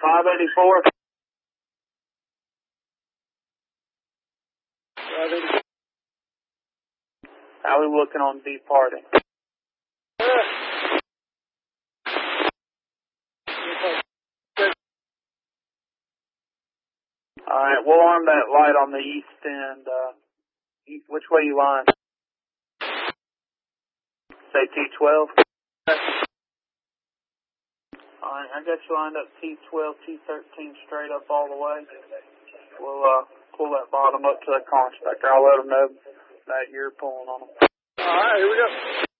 584. How we looking on departing? Alright, we'll arm that light on the east end. Which way you lying? Say T12. Alright, I got you lined up T12, T13 straight up all the way. We'll pull that bottom up to the car inspector. I'll let them know that you're pulling on them. Alright, here we go.